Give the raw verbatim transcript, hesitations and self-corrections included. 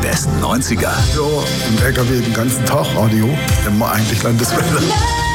besten neunziger. Ja, im L K W den ganzen Tag Radio, immer eigentlich Landeswelle.